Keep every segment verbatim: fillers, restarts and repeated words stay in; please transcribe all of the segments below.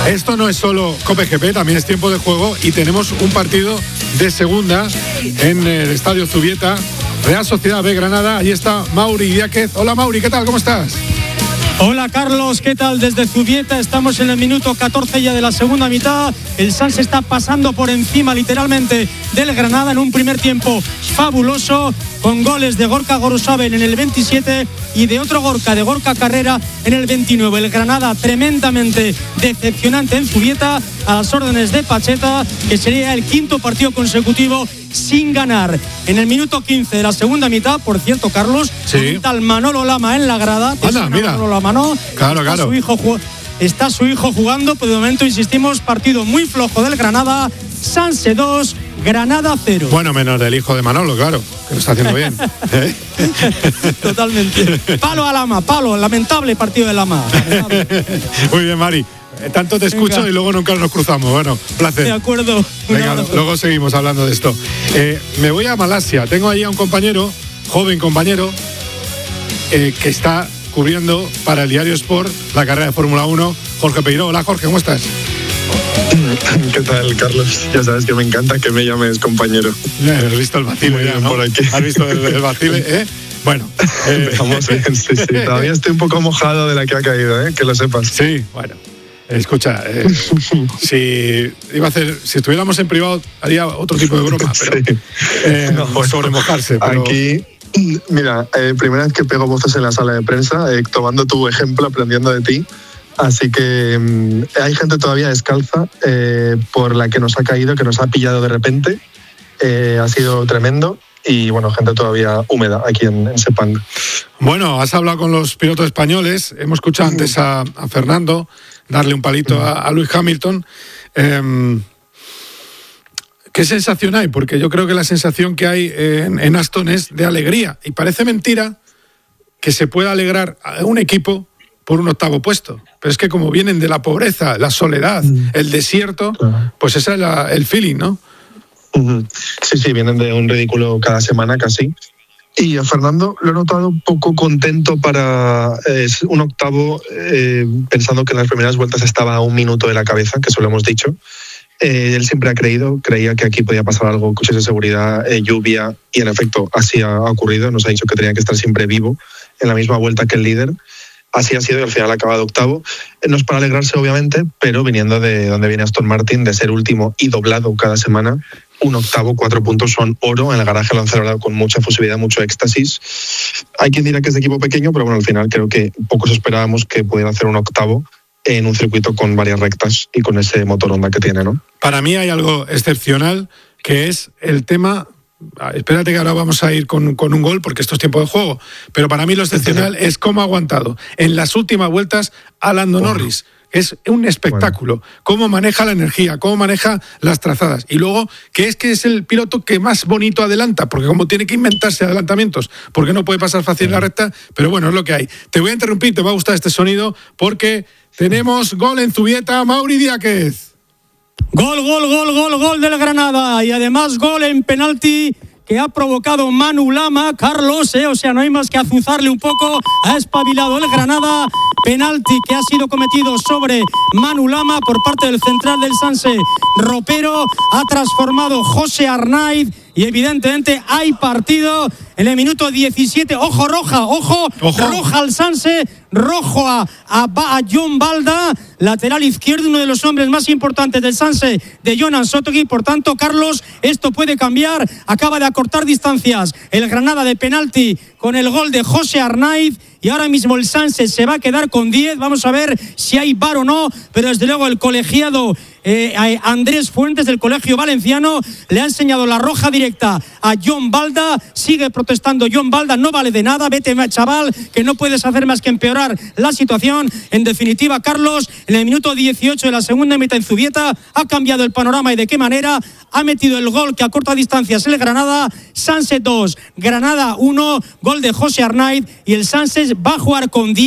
Esto no es solo Cope G P, también es tiempo de juego y tenemos un partido de segunda en el Estadio Zubieta, Real Sociedad B Granada. Allí está Mauri Diáquez. Hola Mauri, ¿qué tal? ¿Cómo estás? Hola Carlos, ¿qué tal? Desde Zubieta estamos en el minuto catorce ya de la segunda mitad. El Sanse está pasando por encima literalmente del Granada en un primer tiempo fabuloso, con goles de Gorka Gorosabel en el veintisiete y de otro Gorka, de Gorka Carrera, en el veintinueve. El Granada tremendamente decepcionante en Zubieta, a las órdenes de Pacheta, que sería el quinto partido consecutivo sin ganar. En el minuto quince de la segunda mitad, por cierto, Carlos, sí, un tal Manolo Lama en la grada. Anda, mira. Manolo Lama, ¿no? Claro, está claro. Su hijo, está su hijo jugando, pero de momento insistimos, partido muy flojo del Granada. Sanse dos, Granada cero. Bueno, menos el hijo de Manolo, claro, que lo está haciendo bien. ¿Eh? Totalmente. Palo a Lama, palo, lamentable partido de Lama. Muy bien, Mari. Tanto te escucho. Venga. Y luego nunca nos cruzamos. Bueno, placer. De acuerdo. Venga, luego seguimos hablando de esto. Eh, me voy a Malasia. Tengo ahí a un compañero, joven compañero, eh, que está cubriendo para el Diario Sport la carrera de Fórmula uno, Jorge Peiró. Hola Jorge, ¿cómo estás? ¿Qué tal, Carlos? Ya sabes que me encanta que me llames compañero. Ya, has visto el vacile ya, ¿no? Por aquí. ¿Has visto el, el vacile, eh? Bueno. Eh. Empezamos bien, sí, sí. Todavía estoy un poco mojado de la que ha caído, ¿eh? Que lo sepas. Sí, bueno. Escucha, eh, si iba a hacer, si estuviéramos en privado haría otro tipo de broma, pero sí. eh, no, bueno, sobre mojarse. Pero... Aquí, mira, eh, primera vez que pego voces en la sala de prensa, eh, tomando tu ejemplo, aprendiendo de ti. Así que um, hay gente todavía descalza eh, por la que nos ha caído, que nos ha pillado de repente. Eh, ha sido tremendo. Y bueno, gente todavía húmeda aquí en, en Sepang. Bueno, has hablado con los pilotos españoles. Hemos escuchado antes a, a Fernando darle un palito a, a Lewis Hamilton. Eh, ¿Qué sensación hay? Porque yo creo que la sensación que hay en, en Aston es de alegría. Y parece mentira que se pueda alegrar a un equipo por un octavo puesto. Pero es que como vienen de la pobreza, la soledad, el desierto, pues ese es la, el feeling, ¿no? Sí, sí, vienen de un ridículo cada semana casi. Y a Fernando lo he notado un poco contento para eh, un octavo, eh, pensando que en las primeras vueltas estaba a un minuto de la cabeza, que eso lo hemos dicho. Eh, él siempre ha creído, creía que aquí podía pasar algo, coches de seguridad, eh, lluvia, y en efecto así ha ocurrido. Nos ha dicho que tenía que estar siempre vivo en la misma vuelta que el líder. Así ha sido y al final ha acabado octavo. No es para alegrarse, obviamente, pero viniendo de donde viene Aston Martin, de ser último y doblado cada semana, un octavo, cuatro puntos son oro. En el garaje lo han celebrado con mucha efusividad, mucho éxtasis. Hay quien dirá que es de equipo pequeño, pero bueno, al final creo que pocos esperábamos que pudieran hacer un octavo en un circuito con varias rectas y con ese motor Honda que tiene, ¿no? Para mí hay algo excepcional, que es el tema... Espérate que ahora vamos a ir con, con un gol porque esto es tiempo de juego, pero para mí lo excepcional es cómo ha aguantado en las últimas vueltas a Lando bueno. Norris. Es un espectáculo, bueno. Cómo maneja la energía, cómo maneja las trazadas y luego que es que es el piloto que más bonito adelanta, porque como tiene que inventarse adelantamientos, porque no puede pasar fácil en la recta, pero bueno, es lo que hay. Te voy a interrumpir, te va a gustar este sonido porque tenemos gol en Zubieta, Mauri Diáquez. Gol, gol, gol, gol, gol del Granada y además gol en penalti que ha provocado Manu Lama, Carlos, eh, o sea, no hay más que azuzarle un poco, ha espabilado el Granada, penalti que ha sido cometido sobre Manu Lama por parte del central del Sanse, Ropero, ha transformado José Arnaiz y evidentemente hay partido en el minuto diecisiete, ojo roja, ojo, ojo. roja al Sanse, rojo a, a, a John Balda, lateral izquierdo, uno de los hombres más importantes del Sanse, de Jonan Sotogui. Por tanto, Carlos, esto puede cambiar, acaba de acortar distancias el Granada de penalti con el gol de José Arnaiz y ahora mismo el Sanse se va a quedar con diez, vamos a ver si hay V A R o no, pero desde luego el colegiado eh, Andrés Fuentes del Colegio Valenciano le ha enseñado la roja directa a John Balda, sigue protestando John Balda, no vale de nada, vete chaval, que no puedes hacer más que empeorar la situación. En definitiva, Carlos, en el minuto dieciocho de la segunda mitad en Zubieta ha cambiado el panorama y de qué manera, ha metido el gol que a corta distancias el Granada, Sanse dos, Granada uno, gol de José Arnaiz y el Sanse va a jugar con diez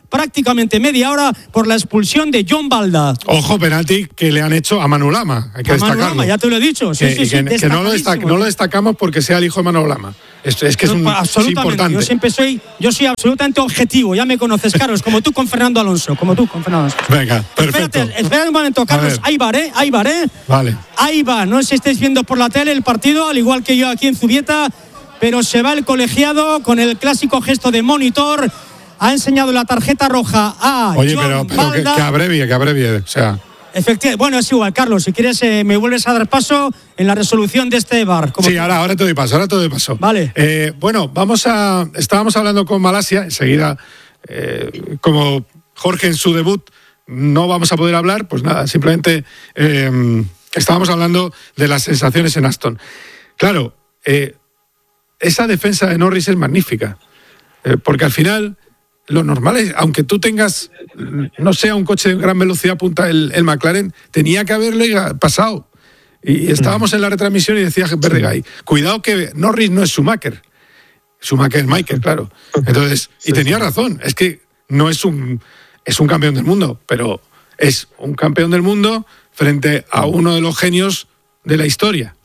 prácticamente media hora por la expulsión de Jon Balda. Ojo, penalti que le han hecho a Manu Lama, hay que a Manu destacarlo. Lama, ya te lo he dicho. Sí, que, sí, sí, que, que no, lo destac, no lo destacamos porque sea el hijo de Manu Lama. Es, es que es, un, es importante. Yo siempre soy, yo soy absolutamente objetivo, ya me conoces, Carlos, como tú con Fernando Alonso, como tú con Fernando Alonso. Venga, perfecto. Espérate, espérate un momento, Carlos. Ahí va, ¿eh? Ahí va, ¿eh? Vale. Ahí va, no sé si estáis viendo por la tele el partido, al igual que yo aquí en Zubieta, pero se va el colegiado con el clásico gesto de monitor. Ha enseñado la tarjeta roja a Oye, Jon pero, pero que, que abrevie, que abrevie, o sea... Efectivamente, bueno, es igual, Carlos, si quieres eh, me vuelves a dar paso en la resolución de este V A R. Sí, tú. ahora, ahora te doy paso, ahora te doy paso. Vale. Eh, bueno, vamos a... Estábamos hablando con Malasia, enseguida, eh, como Jorge en su debut, no vamos a poder hablar, pues nada, simplemente eh, estábamos hablando de las sensaciones en Aston. Claro, eh, esa defensa de Norris es magnífica, eh, porque al final... Lo normal es, aunque tú tengas, no sea un coche de gran velocidad punta, el, el McLaren, tenía que haberle pasado. Y estábamos en la retransmisión y decía Verdegay, cuidado que Norris no es Schumacher. Schumacher es Michael, claro. Entonces, y tenía razón, es que no es un, es un campeón del mundo, pero es un campeón del mundo frente a uno de los genios de la historia.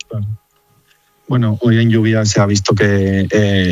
Bueno, hoy en lluvia se ha visto que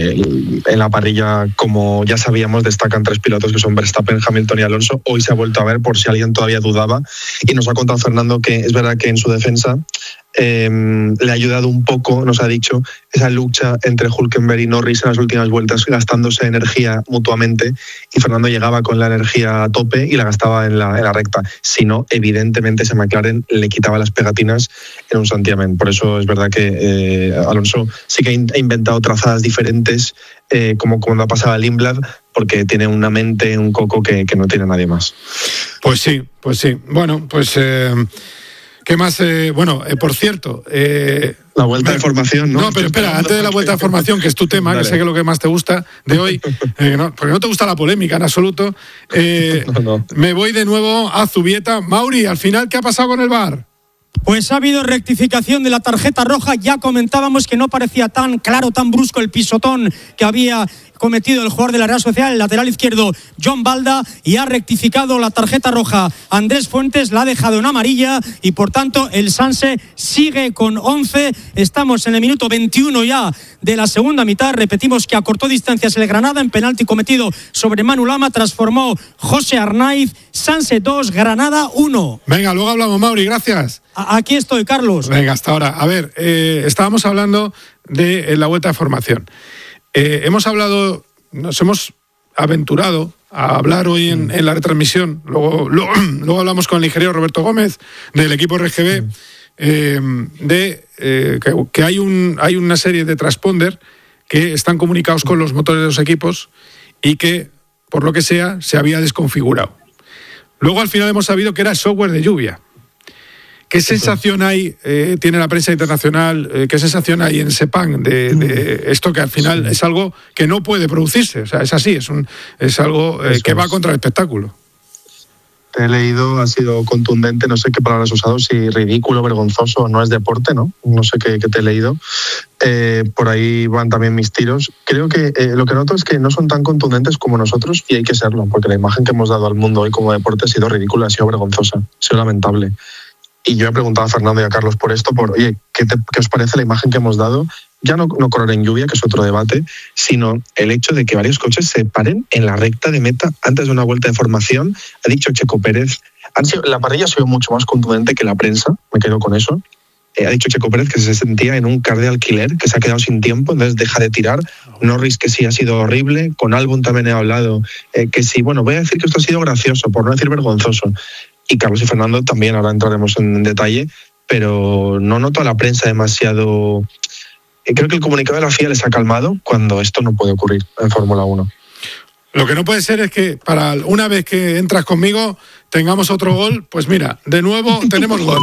eh, en la parrilla, como ya sabíamos, destacan tres pilotos que son Verstappen, Hamilton y Alonso. Hoy se ha vuelto a ver por si alguien todavía dudaba y nos ha contado Fernando que es verdad que en su defensa eh, le ha ayudado un poco, nos ha dicho, esa lucha entre Hülkenberg y Norris en las últimas vueltas, gastándose energía mutuamente, y Fernando llegaba con la energía a tope y la gastaba en la, en la recta. Si no, evidentemente ese McLaren le quitaba las pegatinas en un santiamén. Por eso es verdad que eh, Alonso sí que ha inventado trazadas diferentes, eh, como cuando ha pasado a Lindblad, porque tiene una mente, un coco que, que no tiene nadie más. Pues sí, pues sí. Bueno, pues... Eh... ¿Qué más? Eh, bueno, eh, por cierto... Eh, la vuelta de formación, ¿no? No, pero espera, antes de la vuelta de formación, que es tu tema, Dale. que sé que es lo que más te gusta de hoy, eh, no, porque no te gusta la polémica en absoluto, eh, no, no. me voy de nuevo a Zubieta. Mauri, al final, ¿qué ha pasado con el V A R? Pues ha habido rectificación de la tarjeta roja. Ya comentábamos que no parecía tan claro, tan brusco el pisotón que había cometido el jugador de la Real Sociedad, el lateral izquierdo Jon Balda, y ha rectificado la tarjeta roja Andrés Fuentes, la ha dejado en amarilla y por tanto el Sanse sigue con once. Estamos en el minuto veintiuno ya de la segunda mitad. Repetimos que acortó distancias el Granada en penalti cometido sobre Manu Lama, transformó José Arnaiz. Sanse dos, Granada uno. Venga, luego hablamos, Mauri, gracias. A- aquí estoy, Carlos. Venga, hasta ahora. A ver, eh, estábamos hablando de eh, la vuelta de formación. Eh, hemos hablado, nos hemos aventurado a hablar hoy en, en la retransmisión, luego, luego, luego hablamos con el ingeniero Roberto Gómez del equipo R G B, eh, de eh, que, que hay, un, hay una serie de transponder que están comunicados con los motores de los equipos y que, por lo que sea, se había desconfigurado. Luego al final hemos sabido que era software de lluvia. ¿Qué sensación hay, eh, tiene la prensa internacional, eh, qué sensación hay en Sepang de, de esto que al final sí. es algo que no puede producirse? O sea, es así, es, un, es algo eh, que va contra el espectáculo. Te he leído, ha sido contundente, no sé qué palabras has usado, si ridículo, vergonzoso, no es deporte, ¿no? No sé qué, qué te he leído. Eh, por ahí van también mis tiros. Creo que eh, lo que noto es que no son tan contundentes como nosotros y hay que serlo, porque la imagen que hemos dado al mundo hoy como deporte ha sido ridícula, ha sido vergonzosa, ha sido lamentable. Y yo he preguntado a Fernando y a Carlos por esto, por, oye, ¿qué, te, qué os parece la imagen que hemos dado? Ya no, no correr en lluvia, que es otro debate, sino el hecho de que varios coches se paren en la recta de meta antes de una vuelta de formación. Ha dicho Checo Pérez, han sido, la parrilla ha sido mucho más contundente que la prensa, me quedo con eso. Eh, ha dicho Checo Pérez que se sentía en un car de alquiler, que se ha quedado sin tiempo, entonces deja de tirar. Norris, que sí ha sido horrible. Con Albon también he hablado, eh, que sí, bueno, voy a decir que esto ha sido gracioso, por no decir vergonzoso. Y Carlos y Fernando también, ahora entraremos en detalle, pero no noto a la prensa demasiado... Creo que el comunicado de la F I A les ha calmado cuando esto no puede ocurrir en Fórmula uno. Lo que no puede ser es que para una vez que entras conmigo tengamos otro gol. Pues mira, de nuevo tenemos gol.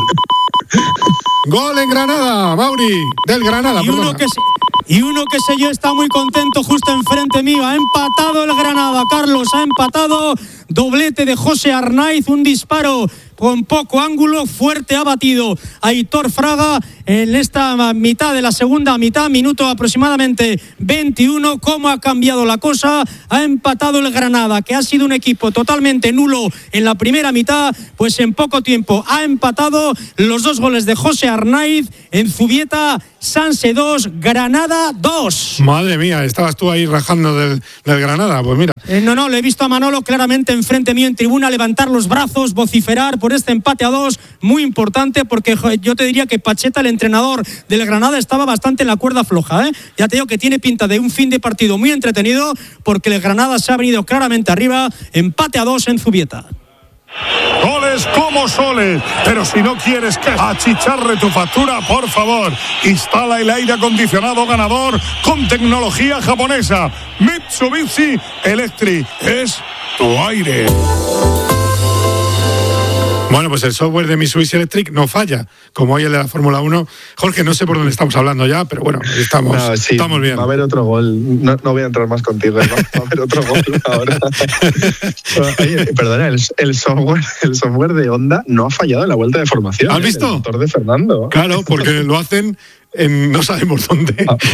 Gol en Granada, Mauri, del Granada. Y uno, que se, y uno que sé yo está muy contento justo enfrente mío. Ha empatado el Granada, Carlos, ha empatado. Doblete de José Arnaiz, un disparo con poco ángulo, fuerte, ha batido a Aitor Fraga en esta mitad de la segunda mitad, minuto aproximadamente veintiuno. ¿Cómo ha cambiado la cosa? Ha empatado el Granada, que ha sido un equipo totalmente nulo en la primera mitad, pues en poco tiempo ha empatado. Los dos goles de José Arnaiz en Zubieta. Sanse dos, Granada dos. Madre mía, estabas tú ahí rajando del, del Granada, pues mira. Eh, no, no, le he visto a Manolo claramente enfrente mío en tribuna levantar los brazos, vociferar por este empate a dos, muy importante, porque joder, yo te diría que Pacheta, el entrenador del Granada, estaba bastante en la cuerda floja, ¿eh? Ya te digo que tiene pinta de un fin de partido muy entretenido, porque el Granada se ha venido claramente arriba, empate a dos en Zubieta. Goles como soles, pero si no quieres que achicharre tu factura, por favor, instala el aire acondicionado ganador con tecnología japonesa. Mitsubishi Electric es tu aire. Bueno, pues el software de Mitsubishi Electric no falla, como hoy el de la Fórmula uno. Jorge, no sé por dónde estamos hablando ya, pero bueno, estamos, no, sí, estamos bien. Va a haber otro gol. No, no voy a entrar más contigo, ¿no? Va a haber otro gol ahora. Oye, perdona, el, el, software, el software de Honda no ha fallado en la vuelta de formación. ¿Has visto? El motor de Fernando. Claro, porque lo hacen en no sabemos dónde. Ah,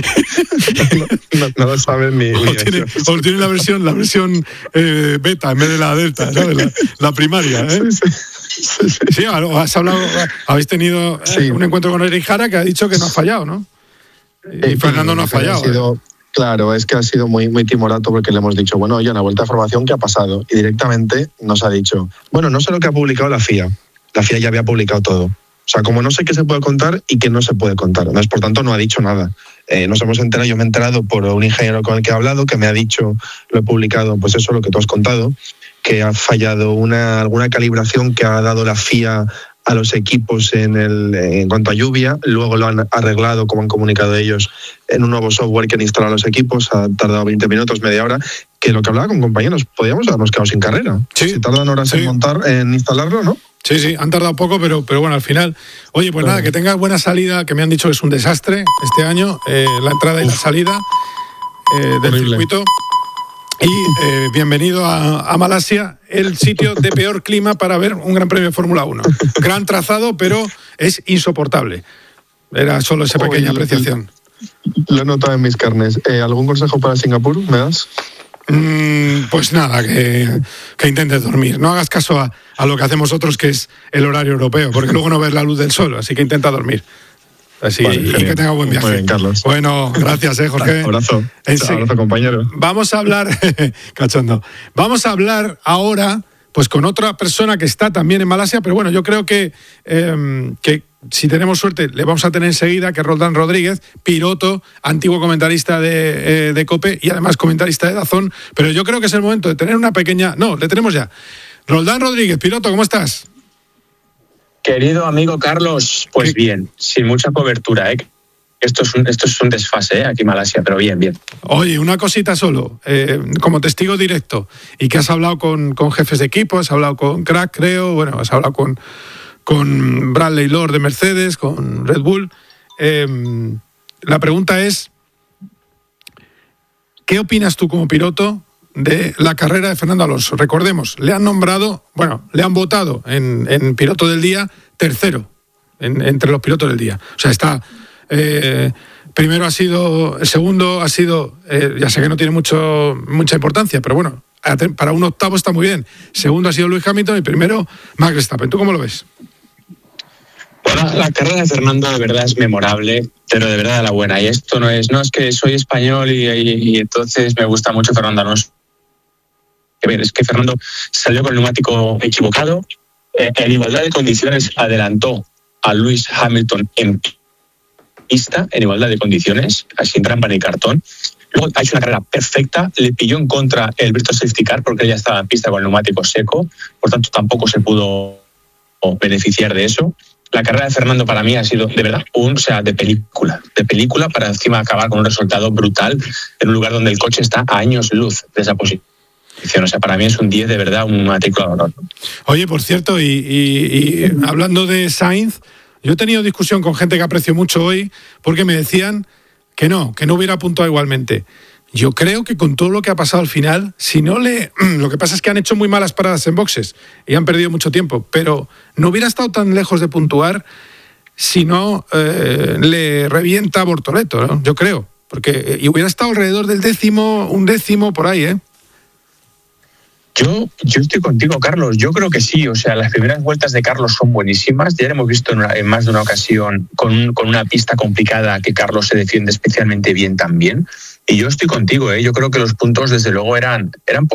no, no, no lo saben ni. O, ni tiene, o tiene la versión, la versión eh, beta en vez de la delta, ¿sabes? La, la primaria, ¿eh? Sí, sí. Sí, sí. Sí, has hablado, habéis tenido eh, sí. un encuentro con Eric Jara que ha dicho que no ha fallado, ¿no? Y eh, Fernando no ha fallado. Ha sido, eh. Claro, es que ha sido muy, muy timorato porque le hemos dicho, bueno, oye, en la vuelta de formación, ¿qué ha pasado? Y directamente nos ha dicho, bueno, no sé lo que ha publicado la F I A. La F I A ya había publicado todo. O sea, como no sé qué se puede contar y qué no se puede contar. Entonces, por tanto, no ha dicho nada. Eh, nos hemos enterado, yo me he enterado por un ingeniero con el que he hablado, que me ha dicho, lo he publicado, pues eso, lo que tú has contado, que ha fallado una alguna calibración que ha dado la F I A a los equipos en, el, en cuanto a lluvia. Luego lo han arreglado, como han comunicado ellos, en un nuevo software que han instalado los equipos. Ha tardado veinte minutos, media hora. Que lo que hablaba con compañeros, podíamos habernos quedado sin carrera. Sí, si tardan horas sí. en montar, en instalarlo, ¿no? Sí, sí, han tardado poco, pero, pero bueno, al final. Oye, pues claro. Nada, que tengas buena salida, que me han dicho que es un desastre este año, eh, la entrada y la salida eh, del Horrible. circuito. Y eh, bienvenido a, a Malasia, el sitio de peor clima para ver un Gran Premio de Fórmula uno. Gran trazado, pero es insoportable. Era solo esa pequeña Oye, apreciación. Lo he notado en mis carnes. Eh, ¿Algún consejo para Singapur me das? Mm, pues nada, que, que intentes dormir. No hagas caso a, a lo que hacemos otros, que es el horario europeo, porque luego no ves la luz del sol, así que intenta dormir. Así, vale, y que tenga buen viaje. Muy bien, Carlos. Bueno, gracias, eh, Jorge. Abrazo. Ense- Abrazo, compañero. Vamos a hablar, cachondo. Vamos a hablar ahora, pues con otra persona que está también en Malasia, pero bueno, yo creo que, eh, que si tenemos suerte le vamos a tener enseguida, que es Roldán Rodríguez, piloto, antiguo comentarista de, eh, de COPE y además comentarista de DAZN, pero yo creo que es el momento de tener una pequeña... No, le tenemos ya. Roldán Rodríguez, piloto, ¿cómo estás? Querido amigo Carlos, pues bien, sin mucha cobertura, ¿eh? Esto es un, esto es un desfase, ¿eh? Aquí en Malasia, pero bien, bien. Oye, una cosita solo, eh, como testigo directo, y que has hablado con, con jefes de equipo, has hablado con Crack, creo, bueno, has hablado con, con Bradley Lord de Mercedes, con Red Bull. Eh, la pregunta es, ¿qué opinas tú como piloto de la carrera de Fernando Alonso? Recordemos, le han nombrado, bueno, le han votado en, en piloto del día tercero, en, entre los pilotos del día. O sea, está, eh, primero ha sido, el segundo ha sido, eh, ya sé que no tiene mucho, mucha importancia, pero bueno, para un octavo está muy bien. Segundo ha sido Lewis Hamilton y primero Max Verstappen. ¿Tú cómo lo ves? Bueno, la carrera de Fernando de verdad es memorable, pero de verdad la buena. Y esto no es, no es que soy español y, y, y entonces me gusta mucho Fernando Alonso. Que ver, es que Fernando salió con el neumático equivocado, eh, en igualdad de condiciones adelantó a Lewis Hamilton en pista, en igualdad de condiciones, sin trampa ni cartón. Luego ha hecho una carrera perfecta, le pilló en contra el Brito Safety Car porque él ya estaba en pista con el neumático seco, por tanto tampoco se pudo beneficiar de eso. La carrera de Fernando para mí ha sido de verdad un, o sea, de película, de película para encima acabar con un resultado brutal en un lugar donde el coche está a años luz de esa posición. O sea, para mí es un diez de verdad, un matrícula de honor. Oye, por cierto, y, y, y hablando de Sainz, yo he tenido discusión con gente que aprecio mucho hoy porque me decían que no, que no hubiera puntuado igualmente. Yo creo que con todo lo que ha pasado al final, si no le... Lo que pasa es que han hecho muy malas paradas en boxes y han perdido mucho tiempo, pero no hubiera estado tan lejos de puntuar si no eh, le revienta a Bortoleto, ¿no? Yo creo. Porque y hubiera estado alrededor del décimo, un décimo por ahí, ¿eh? Yo, yo estoy contigo, Carlos. Yo creo que sí. O sea, las primeras vueltas de Carlos son buenísimas. Ya lo hemos visto en, una, en más de una ocasión con, un, con una pista complicada que Carlos se defiende especialmente bien también. Y yo estoy contigo, ¿eh? Yo creo que los puntos, desde luego, eran, eran